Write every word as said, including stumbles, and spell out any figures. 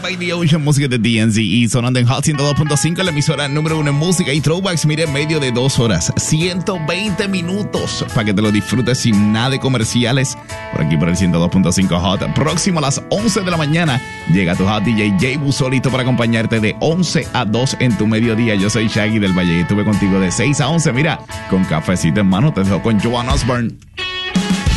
by the Ocean, música de D N Z y sonando en Hot ciento dos punto cinco, la emisora número uno en música y throwbacks. Mire, en medio de dos horas, ciento veinte minutos para que te lo disfrutes sin nada de comerciales. Por aquí por el ciento dos punto cinco Hot. Próximo a las once de la mañana llega tu Hot D J Jay Busolito para acompañarte de once a dos en tu mediodía. Yo soy Shaggy del Valle y estuve contigo de seis a once. Mira, con cafecito en mano te dejo con Joan Osborne.